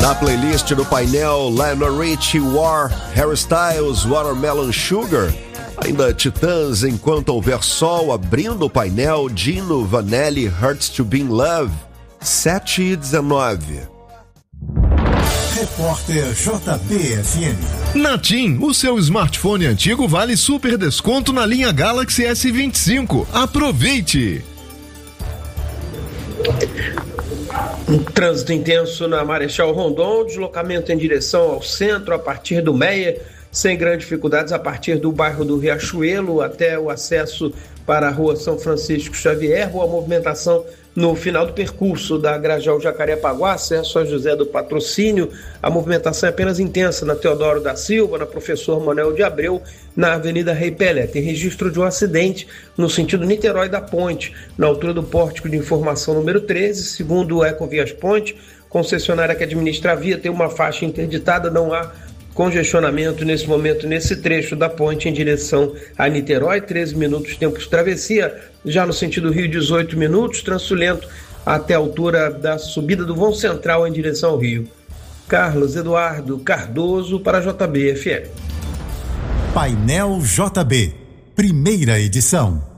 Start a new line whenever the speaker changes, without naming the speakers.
Na playlist do painel, Lionel Richie, War, Harry Styles, Watermelon Sugar. Ainda Titãs, Enquanto Houver Sol, abrindo o painel, Dino, Vanelli, Hurts to Be in Love, 7h19.
Repórter JBFM.
Na TIM, o seu smartphone antigo vale super desconto na linha Galaxy S25. Aproveite!
Um trânsito intenso na Marechal Rondon, deslocamento em direção ao centro a partir do Meia, sem grandes dificuldades a partir do bairro do Riachuelo até o acesso para a rua São Francisco Xavier. Boa movimentação no final do percurso da Grajaú Jacarepaguá, acesso a José do Patrocínio. A movimentação é apenas intensa na Teodoro da Silva, na Professor Manuel de Abreu, na Avenida Rei Pelé. Tem registro de um acidente no sentido Niterói da Ponte, na altura do pórtico de informação número 13, segundo o Ecovias Ponte, concessionária que administra a via, tem uma faixa interditada, não há congestionamento nesse momento, nesse trecho da ponte em direção a Niterói, 13 minutos tempo de travessia. Já no sentido Rio, 18 minutos, trânsito lento até a altura da subida do vão central em direção ao Rio. Carlos Eduardo Cardoso para a JBFM.
Painel JB, primeira edição.